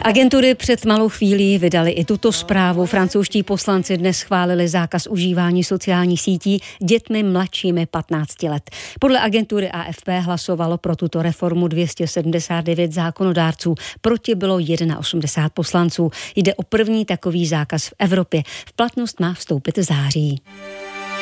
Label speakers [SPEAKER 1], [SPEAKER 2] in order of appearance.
[SPEAKER 1] Agentury před malou chvílí vydali i tuto zprávu. Francouzští poslanci dnes schválili zákaz užívání sociálních sítí dětmi mladšími 15 let. Podle agentury AFP hlasovalo pro tuto reformu 279 zákonodárců, proti bylo 81 poslanců. Jde o první takový zákaz v Evropě. V platnost má vstoupit v září.